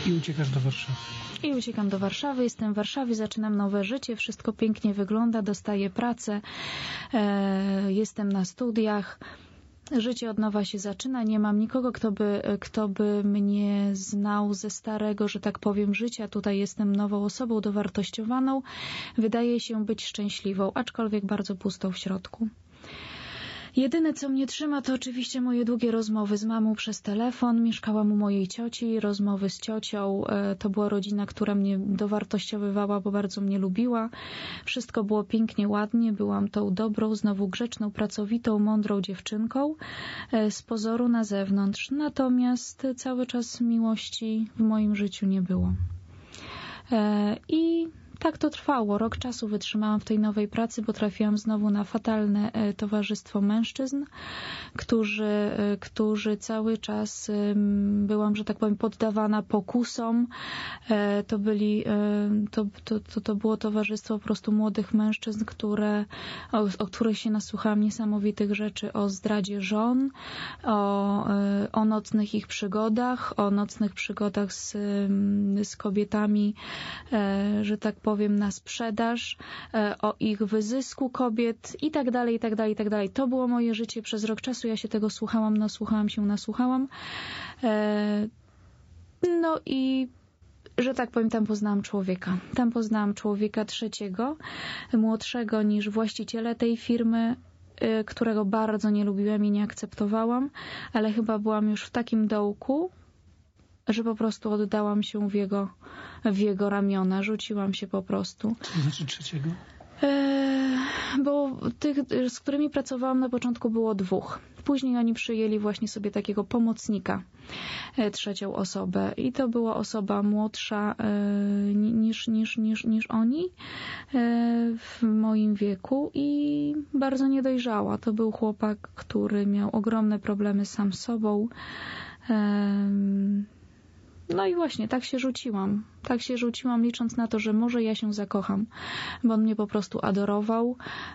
I uciekasz do Warszawy. I uciekam do Warszawy, jestem w Warszawie, zaczynam nowe życie, wszystko pięknie wygląda, dostaję pracę, jestem na studiach. Życie od nowa się zaczyna, nie mam nikogo, kto by mnie znał ze starego, że tak powiem, życia. Tutaj jestem nową osobą, dowartościowaną. Wydaje się być szczęśliwą, aczkolwiek bardzo pustą w środku. Jedyne, co mnie trzyma, to oczywiście moje długie rozmowy z mamą przez telefon. Mieszkałam u mojej cioci, rozmowy z ciocią. To była rodzina, która mnie dowartościowywała, bo bardzo mnie lubiła. Wszystko było pięknie, ładnie. Byłam tą dobrą, znowu grzeczną, pracowitą, mądrą dziewczynką z pozoru na zewnątrz. Natomiast cały czas miłości w moim życiu nie było. I tak to trwało. Rok czasu wytrzymałam w tej nowej pracy, bo trafiłam znowu na fatalne towarzystwo mężczyzn, którzy cały czas byłam, że tak powiem, poddawana pokusom. To było towarzystwo po prostu młodych mężczyzn, o których się nasłuchałam niesamowitych rzeczy, o zdradzie żon, o nocnych ich przygodach, z kobietami, że tak powiem, na sprzedaż, o ich wyzysku kobiet i tak dalej, i tak dalej, i tak dalej. To było moje życie przez rok czasu. Ja się tego słuchałam, nasłuchałam. No i że tak powiem, tam poznałam człowieka. Tam poznałam człowieka trzeciego, młodszego niż właściciele tej firmy, którego bardzo nie lubiłam i nie akceptowałam, ale chyba byłam już w takim dołku, że po prostu oddałam się w jego ramiona. Rzuciłam się po prostu. Co to znaczy trzeciego? Bo tych, z którymi pracowałam na początku, było dwóch. Później oni przyjęli właśnie sobie takiego pomocnika, trzecią osobę. I to była osoba młodsza niż oni w moim wieku i bardzo niedojrzała. To był chłopak, który miał ogromne problemy sam z sobą. No i właśnie, tak się rzuciłam. Licząc na to, że może ja się zakocham, bo on mnie po prostu adorował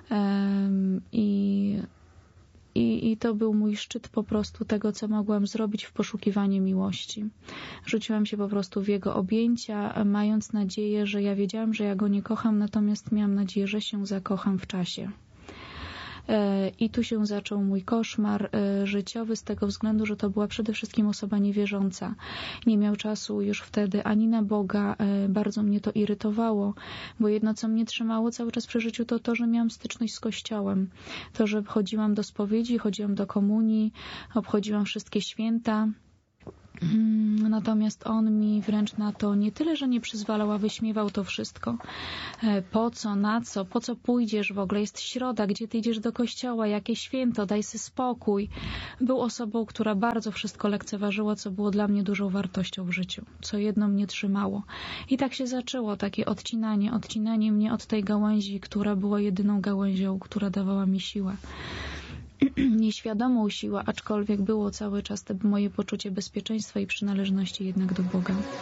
i to był mój szczyt po prostu tego, co mogłam zrobić w poszukiwaniu miłości. Rzuciłam się po prostu w jego objęcia, mając nadzieję, że ja wiedziałam, że ja go nie kocham, natomiast miałam nadzieję, że się zakocham w czasie. I tu się zaczął mój koszmar życiowy z tego względu, że to była przede wszystkim osoba niewierząca. Nie miał czasu już wtedy ani na Boga. Bardzo mnie to irytowało, bo jedno, co mnie trzymało cały czas przy życiu, to, że miałam styczność z Kościołem. To, że chodziłam do spowiedzi, chodziłam do komunii, obchodziłam wszystkie święta. Natomiast on mi wręcz na to nie tyle, że nie przyzwalał, a wyśmiewał to wszystko. Po co, na co, po co pójdziesz w ogóle? Jest środa, gdzie ty idziesz do kościoła, jakie święto, daj sobie spokój. Był osobą, która bardzo wszystko lekceważyła, co było dla mnie dużą wartością w życiu, co jedno mnie trzymało. I tak się zaczęło takie odcinanie mnie od tej gałęzi, która była jedyną gałęzią, która dawała mi siłę. Nieświadomą siłę, aczkolwiek było cały czas to moje poczucie bezpieczeństwa i przynależności jednak do Boga.